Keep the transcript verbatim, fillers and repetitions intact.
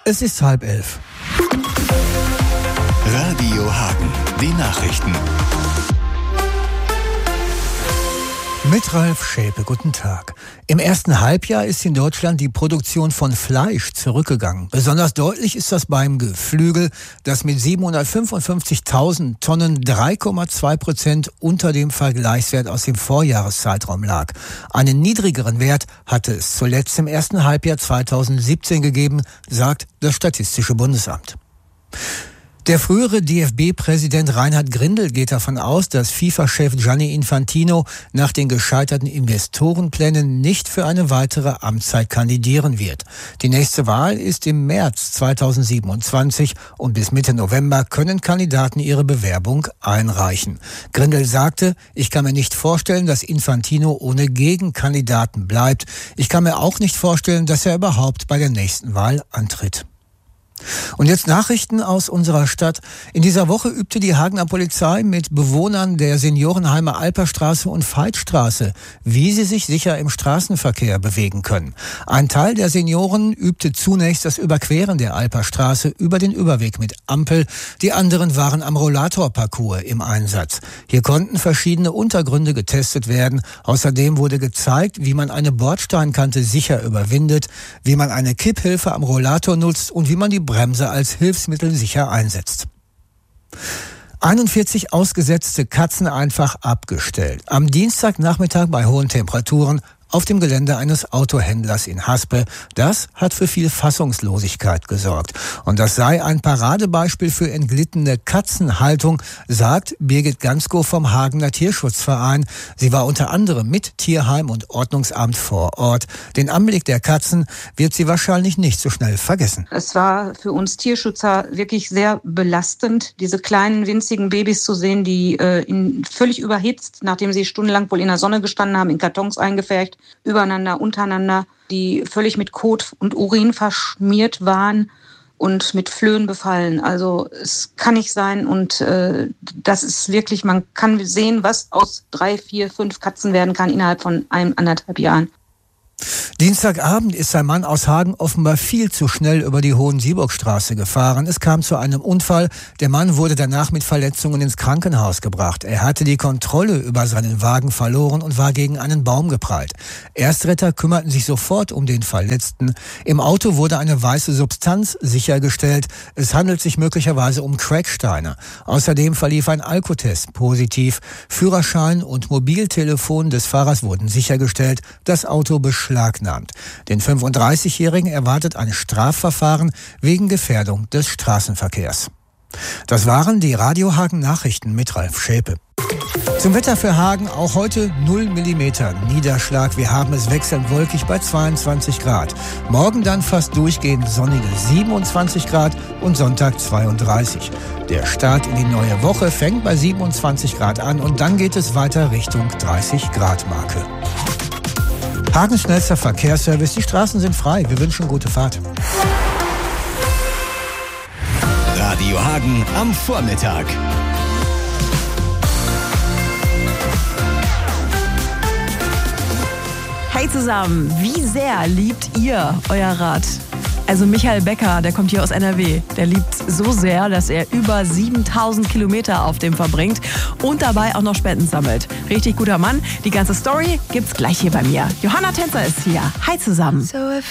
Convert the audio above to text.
Es ist halb elf. Radio Hagen, die Nachrichten. Mit Ralf Schäpe, guten Tag. Im ersten Halbjahr ist in Deutschland die Produktion von Fleisch zurückgegangen. Besonders deutlich ist das beim Geflügel, das mit siebenhundertfünfundfünfzigtausend Tonnen drei Komma zwei Prozent unter dem Vergleichswert aus dem Vorjahreszeitraum lag. Einen niedrigeren Wert hatte es zuletzt im ersten Halbjahr zweitausendsiebzehn gegeben, sagt das Statistische Bundesamt. Der frühere D F B-Präsident Reinhard Grindel geht davon aus, dass FIFA-Chef Gianni Infantino nach den gescheiterten Investorenplänen nicht für eine weitere Amtszeit kandidieren wird. Die nächste Wahl ist im März zweitausendsiebenundzwanzig und bis Mitte November können Kandidaten ihre Bewerbung einreichen. Grindel sagte, ich kann mir nicht vorstellen, dass Infantino ohne Gegenkandidaten bleibt. Ich kann mir auch nicht vorstellen, dass er überhaupt bei der nächsten Wahl antritt. Und jetzt Nachrichten aus unserer Stadt. In dieser Woche übte die Hagener Polizei mit Bewohnern der Seniorenheime Alperstraße und Veitstraße, wie sie sich sicher im Straßenverkehr bewegen können. Ein Teil der Senioren übte zunächst das Überqueren der Alperstraße über den Überweg mit Ampel. Die anderen waren am Rollatorparcours im Einsatz. Hier konnten verschiedene Untergründe getestet werden. Außerdem wurde gezeigt, wie man eine Bordsteinkante sicher überwindet, wie man eine Kipphilfe am Rollator nutzt und wie man die Bremse als Hilfsmittel sicher einsetzt. einundvierzig ausgesetzte Katzen einfach abgestellt. Am Dienstagnachmittag bei hohen Temperaturen auf dem Gelände eines Autohändlers in Haspe. Das hat für viel Fassungslosigkeit gesorgt. Und das sei ein Paradebeispiel für entglittene Katzenhaltung, sagt Birgit Gansko vom Hagener Tierschutzverein. Sie war unter anderem mit Tierheim und Ordnungsamt vor Ort. Den Anblick der Katzen wird sie wahrscheinlich nicht so schnell vergessen. Es war für uns Tierschützer wirklich sehr belastend, diese kleinen winzigen Babys zu sehen, die äh, in, völlig überhitzt, nachdem sie stundenlang wohl in der Sonne gestanden haben, in Kartons eingefärbt, übereinander, untereinander, die völlig mit Kot und Urin verschmiert waren und mit Flöhen befallen. Also es kann nicht sein und äh, das ist wirklich, man kann sehen, was aus drei, vier, fünf Katzen werden kann innerhalb von einem, anderthalb Jahren. Dienstagabend ist ein Mann aus Hagen offenbar viel zu schnell über die Hohen-Sieburg-Straße gefahren. Es kam zu einem Unfall. Der Mann wurde danach mit Verletzungen ins Krankenhaus gebracht. Er hatte die Kontrolle über seinen Wagen verloren und war gegen einen Baum geprallt. Erstretter kümmerten sich sofort um den Verletzten. Im Auto wurde eine weiße Substanz sichergestellt. Es handelt sich möglicherweise um Cracksteine. Außerdem verlief ein Alkotest positiv. Führerschein und Mobiltelefon des Fahrers wurden sichergestellt. Das Auto beschlagnahmt. Den fünfunddreißigjährigen erwartet ein Strafverfahren wegen Gefährdung des Straßenverkehrs. Das waren die Radio Hagen Nachrichten mit Ralf Schäpe. Zum Wetter für Hagen auch heute null Millimeter Niederschlag. Wir haben es wechselnd wolkig bei zweiundzwanzig Grad. Morgen dann fast durchgehend sonnige siebenundzwanzig Grad und Sonntag zweiunddreißig. Der Start in die neue Woche fängt bei siebenundzwanzig Grad an und dann geht es weiter Richtung dreißig Grad Marke. Hagens schnellster Verkehrsservice. Die Straßen sind frei. Wir wünschen gute Fahrt. Radio Hagen am Vormittag. Hey zusammen, wie sehr liebt ihr euer Rad? Also Michael Becker, der kommt hier aus N R W, der liebt so sehr, dass er über siebentausend Kilometer auf dem verbringt und dabei auch noch Spenden sammelt. Richtig guter Mann. Die ganze Story gibt's gleich hier bei mir. Johanna Tänzer ist hier. Hi zusammen.